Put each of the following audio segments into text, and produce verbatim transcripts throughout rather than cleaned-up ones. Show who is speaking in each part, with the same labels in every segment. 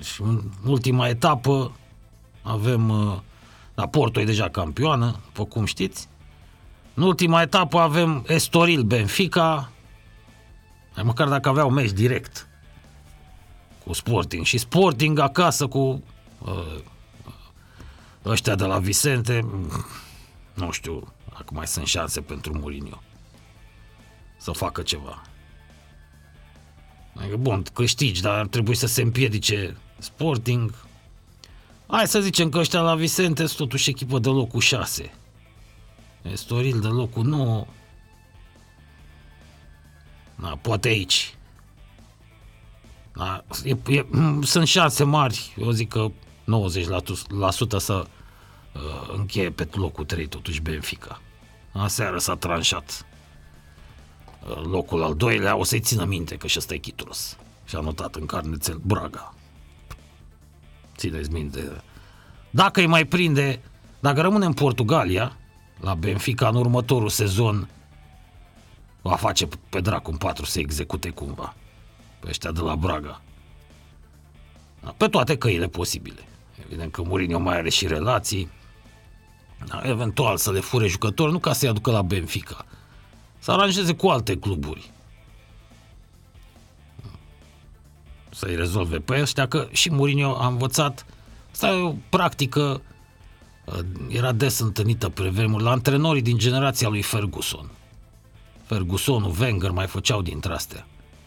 Speaker 1: Și în ultima etapă avem, la Porto e deja campioană, după cum știți. În ultima etapă avem Estoril Benfica, mai măcar dacă aveau meci direct cu Sporting. Și Sporting acasă cu uh, ăștia de la Vicente, nu știu dacă mai sunt șanse pentru Mourinho să facă ceva. Adică, bun, câștigi, dar ar trebui să se împiedice Sporting. Hai să zicem că ăștia la Vicente sunt totuși echipă de locul șase. Estoril de locul nouă. Da, poate aici. Da, e, e, sunt șanse mari, eu zic că nouăzeci la sută să uh, încheie pe locul trei totuși Benfica. Aseară s-a tranșat uh, locul al doilea, o să-i țină minte că și ăsta e Chitros. Și-a notat în carnețel Braga. Țineți minte. Dacă îi mai prinde, dacă rămâne în Portugalia, la Benfica în următorul sezon va face pe dracu în patru să execute cumva pe ăștia de la Braga. Pe toate căile posibile. Evident că Mourinho mai are și relații. Eventual să le fure jucători, nu ca să-i aducă la Benfica, să aranjeze cu alte cluburi, să-i rezolve pe ăștia, că și Mourinho a învățat. Asta e o practică, era des întâlnită pe vremuri la antrenorii din generația lui Ferguson. Fergusonul, Wenger mai făceau dintre astea.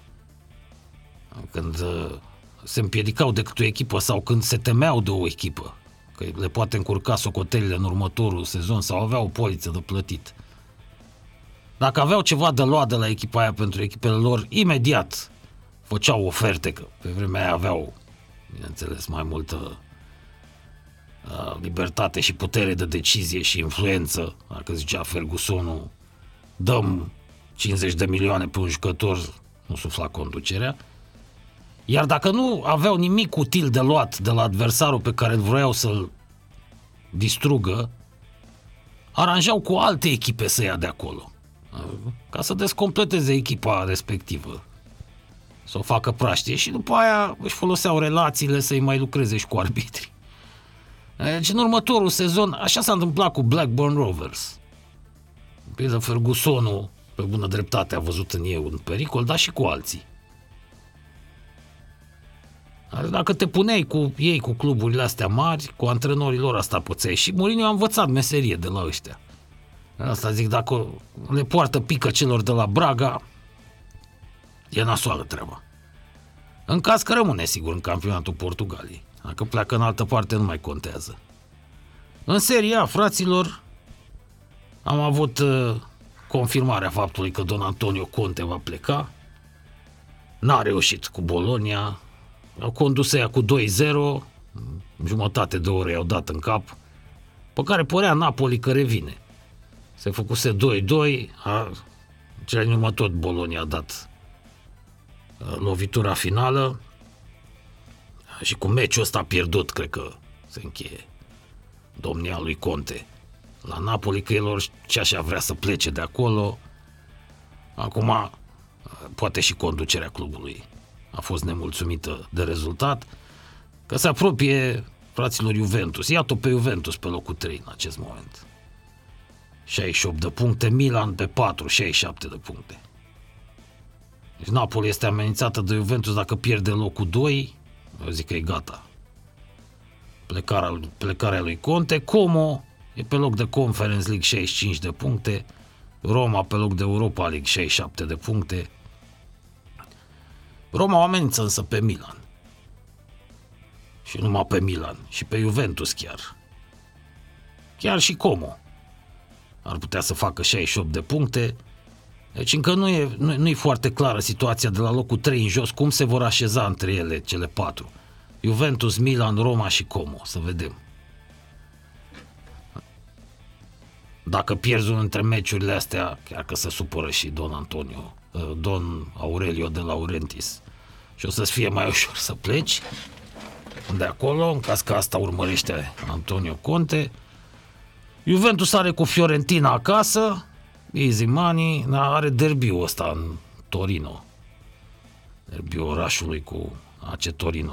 Speaker 1: Când se împiedicau de câte o echipă sau când se temeau de o echipă, că le poate încurca socotelile în următorul sezon sau aveau o poliță de plătit. Dacă aveau ceva de luat de la echipa aia pentru echipele lor, imediat făceau oferte, că pe vremea aia aveau, bineînțeles, mai multă uh, libertate și putere de decizie și influență. Dacă zicea Fergusonul, dăm cincizeci de milioane pe un jucător, nu sufla conducerea. Iar dacă nu aveau nimic util de luat de la adversarul pe care îl vreau să-l distrugă, aranjau cu alte echipe să ia de acolo, ca să descompleteze echipa respectivă, să o facă praștie, și după aia își foloseau relațiile să-i mai lucreze și cu arbitrii. Deci în următorul sezon, așa s-a întâmplat cu Blackburn Rovers. Pe Fergusonul, pe bună dreptate, a văzut în ei un pericol, dar și cu alții. Dacă te puneai cu ei, cu cluburile astea mari, cu antrenorii lor, asta puțeai. Și Mourinho a învățat meserie de la ăștia. Asta zic, dacă le poartă pică celor de la Braga, e nasoală treaba. În caz că rămâne, sigur, în campionatul Portugaliei. Dacă pleacă în altă parte, nu mai contează. În Serie A, fraților, am avut uh, confirmarea faptului că Don Antonio Conte va pleca. N-a reușit cu Bologna. Au condus ea cu doi zero, jumătate de oră i-au dat în cap, pe care părea Napoli că revine. Se făcuse doi doi, a, cele din urmă tot Bologna a dat a, lovitura finală și cu meciul ăsta pierdut, cred că se încheie domnia lui Conte la Napoli, că el orice așa vrea să plece de acolo. Acum a, poate și conducerea clubului a fost nemulțumită de rezultat, că se apropie, fraților, Juventus. Iată pe Juventus pe locul trei în acest moment. șaizeci și opt de puncte, Milan pe patru, șaizeci și șapte de puncte. Deci Napoli este amenințată de Juventus, dacă pierde locul doi, eu zic că e gata. Plecarea, plecarea lui Conte. Como e pe loc de Conference League, șaizeci și cinci de puncte, Roma pe loc de Europa League, șaizeci și șapte de puncte. Roma o amenință însă pe Milan. Și numai pe Milan, și pe Juventus chiar. Chiar și Como ar putea să facă șaizeci și opt de puncte. Deci încă nu e, nu, nu e foarte clară situația de la locul trei în jos, cum se vor așeza între ele cele patru. Juventus, Milan, Roma și Como, să vedem. Dacă pierzi unul dintre meciurile astea, chiar că se supără și Don Antonio, Don Aurelio de Laurentiis, și o să-ți fie mai ușor să pleci de acolo, în caz că asta urmărește Antonio Conte. Juventus are cu Fiorentina acasă, easy money, are derbiul ăsta în Torino, derbiul orașului cu A C Torino.